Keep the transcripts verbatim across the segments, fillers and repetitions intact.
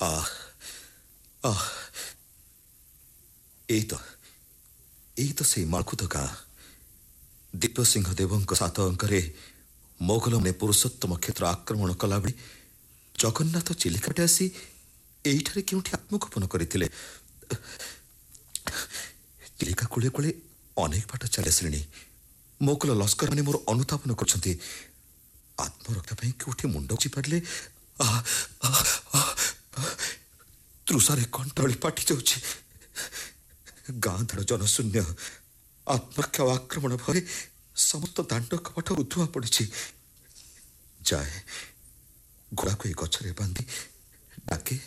आ आ एई तो एई तो से मालकुद गाँ दिव्य सिंहदेव सात अंकरे मोगल ने पुरुषोत्तम क्षेत्र आक्रमण कला बेले जगन्नाथ चिलिकाटे आसी एइठारे केउठी आत्मगोपन करथिले। चिलिका कूले कूले अनेक बाट चली आसिलेनी। मोगल लस्कर माने मोर अनुधावन करछन्ती आत्मरक्षा पई केउठी मुंड उची पड़ले तृषारे कंटाळी पाटी जाउछि। गाँ धड़ जनशून्य आत्मरक्षा आक्रमण भय समस्त दांड कपट उधुआ पड़ी जाए घोड़ा को एक गछरे बांधी डाके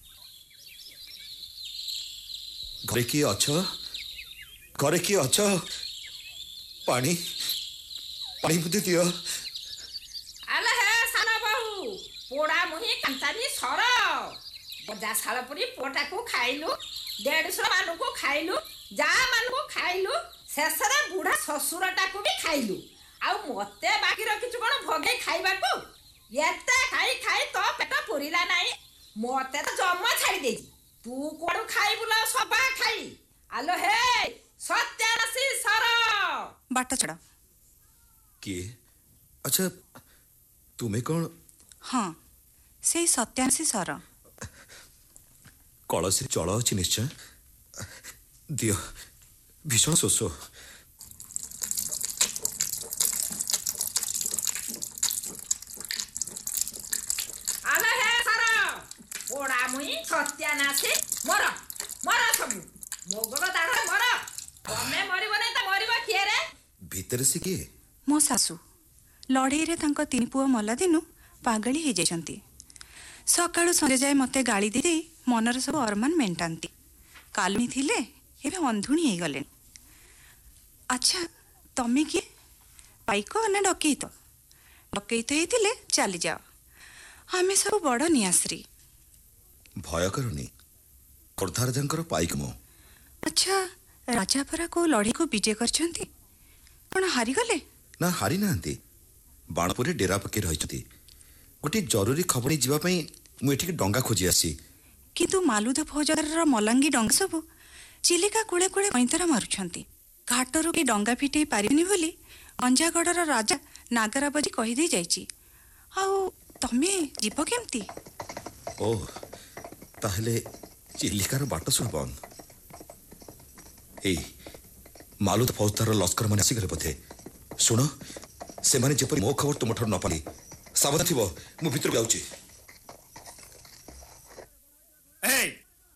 घरे किए अछ घरे किए अछ पानी पानी बुद्धि दियो। आले हे साना बहु पोड़ा मुही कंतानी सर बजा सालपुरी पोटा को खाइलु देढ़सो मानु को खाइलु जा मानु को खाइलु शेषरे बुढ़ा ससुरटा को भी खाइलु आ मते बाकी रखिछु कोन भगे खाइबा को एते खाई खाई तो पेट पुरिला नाही मते तो जम्मा छाड़ी देई तू कोन खाइबुला सबा खाई। आलो हे सत्यानासी सर बाट छड़ा के अच्छा तुम्हें कौन? हाँ से सत्यानासी सर कलसी चल अच्छी निश्चय दियो भीषण शोष। आले हे सर पोड़ा मुई सत्यानासी मर मर सब मोगल दाढ़ मर तमे मरिबो नै त मरिबो किए रे भीतर से किए मो सासू लड़ई रे तांको तीन पुआ मला दिनु पागली हो जाइछंती। सकाळु संजे जाए मते गाली दे दे मनर सब अरमान मेंटांती कालुनी थिले एबे अंधुणी हे गले। अच्छा तमे किए पाइको ना डकैत डकैत हेतिले चली जाओ आमे सब बड़ नियाश्री भय करनी खोर्धार जंकर पाइक मो। अच्छा राजापरा को लड़ी को विजय करछंती कोन हारी गले ना हारी नांती बाणपुरे डेरा पके रहिछती गोटे जरूरी खबरी जीवा पई मु एठी डंगा खोजी आसी किंतु मालुद फौजदार मलंगी डंगा सब चिलिका कूले कूले पैंतरा मारुछंती घाटरू के डंगा फिटई पारिबनी बोली अंजागढ़र राजा नागराबाजी कहि दे जाइची आउ तमे जीव केमती? ओ ताहले चिलिकार बाट सब बंद ए मालुद फौजदार लस्कर माने आसी गले बोधे। सुनो से माने जेपरि मो खबर तुम ठार न पाली सावधान थिबो मु भितर जाउची।